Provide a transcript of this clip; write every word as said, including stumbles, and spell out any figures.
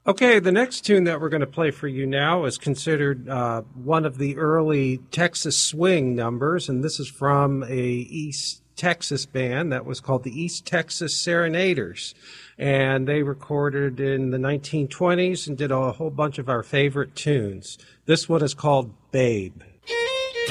Okay, the next tune that we're going to play for you now is considered uh, one of the early Texas swing numbers, and this is from a East Texas band that was called the East Texas Serenaders. And they recorded in the nineteen twenties and did a whole bunch of our favorite tunes. This one is called Babe.